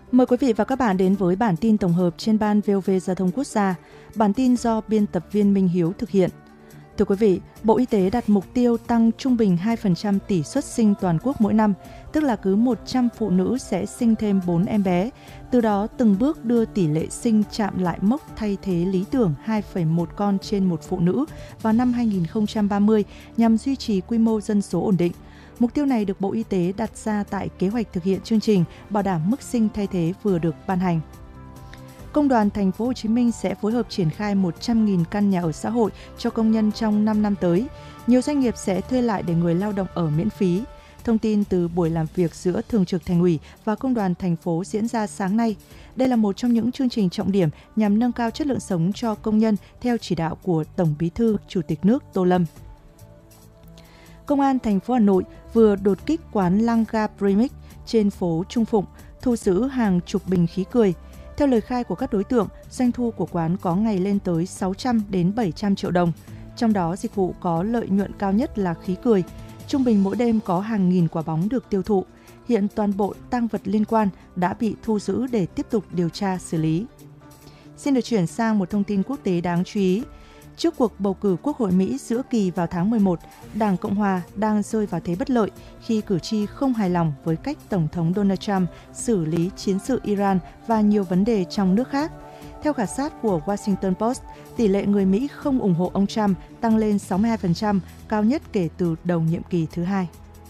Mời quý vị và các bạn đến với bản tin tổng hợp trên Ban VOV Giao thông Quốc gia. Bản tin do biên tập viên Minh Hiếu thực hiện. Thưa quý vị, Bộ Y tế đặt mục tiêu tăng trung bình 2% tỷ suất sinh toàn quốc mỗi năm, tức là cứ 100 phụ nữ sẽ sinh thêm 4 em bé. Từ đó từng bước đưa tỷ lệ sinh chạm lại mốc thay thế lý tưởng 2,1 con trên một phụ nữ vào năm 2030 nhằm duy trì quy mô dân số ổn định. Mục tiêu này được Bộ Y tế đặt ra tại kế hoạch thực hiện chương trình bảo đảm mức sinh thay thế vừa được ban hành. Công đoàn Thành phố Hồ Chí Minh sẽ phối hợp triển khai 100.000 căn nhà ở xã hội cho công nhân trong 5 năm tới. Nhiều doanh nghiệp sẽ thuê lại để người lao động ở miễn phí. Thông tin từ buổi làm việc giữa Thường trực Thành ủy và Công đoàn thành phố diễn ra sáng nay. Đây là một trong những chương trình trọng điểm nhằm nâng cao chất lượng sống cho công nhân theo chỉ đạo của Tổng Bí thư Chủ tịch nước Tô Lâm. Công an thành phố Hà Nội vừa đột kích quán Langa Premix trên phố Trung Phụng, thu giữ hàng chục bình khí cười. Theo lời khai của các đối tượng, doanh thu của quán có ngày lên tới 600 đến 700 triệu đồng. Trong đó, dịch vụ có lợi nhuận cao nhất là khí cười. Trung bình mỗi đêm có hàng nghìn quả bóng được tiêu thụ. Hiện toàn bộ tang vật liên quan đã bị thu giữ để tiếp tục điều tra xử lý. Xin được chuyển sang một thông tin quốc tế đáng chú ý. Trước cuộc bầu cử Quốc hội Mỹ giữa kỳ vào tháng 11, Đảng Cộng hòa đang rơi vào thế bất lợi khi cử tri không hài lòng với cách Tổng thống Donald Trump xử lý chiến sự Iran và nhiều vấn đề trong nước khác. Theo khảo sát của Washington Post, tỷ lệ người Mỹ không ủng hộ ông Trump tăng lên 62%, cao nhất kể từ đầu nhiệm kỳ thứ hai.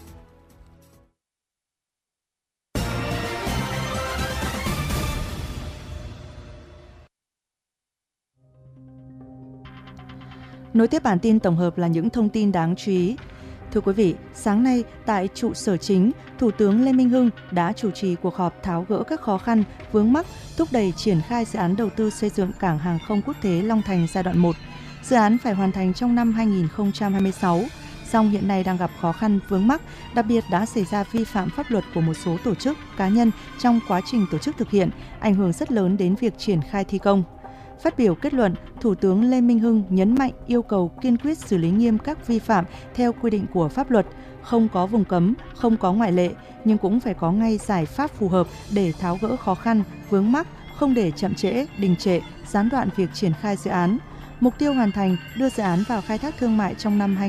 Nối tiếp bản tin tổng hợp là những thông tin đáng chú ý. Thưa quý vị, sáng nay tại trụ sở chính, Thủ tướng Lê Minh Hưng đã chủ trì cuộc họp tháo gỡ các khó khăn, vướng mắc, thúc đẩy triển khai dự án đầu tư xây dựng cảng hàng không quốc tế Long Thành giai đoạn 1. Dự án phải hoàn thành trong năm 2026, song hiện nay đang gặp khó khăn vướng mắc, đặc biệt đã xảy ra vi phạm pháp luật của một số tổ chức, cá nhân trong quá trình tổ chức thực hiện, ảnh hưởng rất lớn đến việc triển khai thi công. Phát biểu kết luận, Thủ tướng Lê Minh Hưng nhấn mạnh yêu cầu kiên quyết xử lý nghiêm các vi phạm theo quy định của pháp luật, không có vùng cấm, không có ngoại lệ, nhưng cũng phải có ngay giải pháp phù hợp để tháo gỡ khó khăn, vướng mắc, không để chậm trễ, đình trệ, gián đoạn việc triển khai dự án. Mục tiêu hoàn thành đưa dự án vào khai thác thương mại trong năm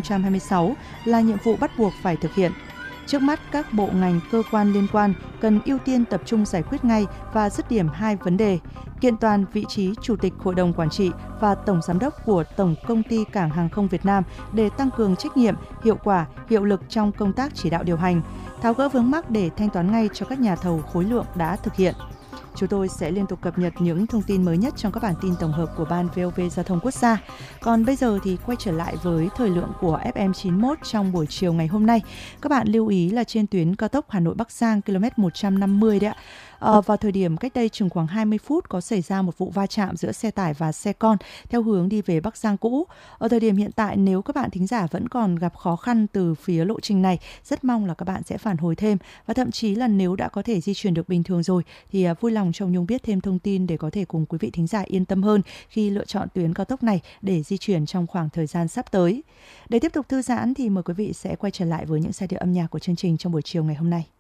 2026 là nhiệm vụ bắt buộc phải thực hiện. Trước mắt, các bộ ngành cơ quan liên quan cần ưu tiên tập trung giải quyết ngay và dứt điểm hai vấn đề: kiện toàn vị trí Chủ tịch Hội đồng Quản trị và Tổng Giám đốc của Tổng Công ty Cảng Hàng không Việt Nam để tăng cường trách nhiệm, hiệu quả, hiệu lực trong công tác chỉ đạo điều hành, tháo gỡ vướng mắc để thanh toán ngay cho các nhà thầu khối lượng đã thực hiện. Chúng tôi sẽ liên tục cập nhật những thông tin mới nhất trong các bản tin tổng hợp của Ban VOV Giao thông Quốc gia. Còn bây giờ thì quay trở lại với thời lượng của FM 91 trong buổi chiều ngày hôm nay. Các bạn lưu ý là trên tuyến cao tốc Hà Nội Bắc Giang km 150 đấy ạ. Vào thời điểm cách đây chừng khoảng 20 phút có xảy ra một vụ va chạm giữa xe tải và xe con theo hướng đi về Bắc Giang cũ. Ở thời điểm hiện tại, nếu các bạn thính giả vẫn còn gặp khó khăn từ phía lộ trình này, rất mong là các bạn sẽ phản hồi thêm, và thậm chí là nếu đã có thể di chuyển được bình thường rồi thì vui lòng cho Nhung biết thêm thông tin để có thể cùng quý vị thính giả yên tâm hơn khi lựa chọn tuyến cao tốc này để di chuyển trong khoảng thời gian sắp tới. Để tiếp tục thư giãn thì mời quý vị sẽ quay trở lại với những giai điệu âm nhạc của chương trình trong buổi chiều ngày hôm nay.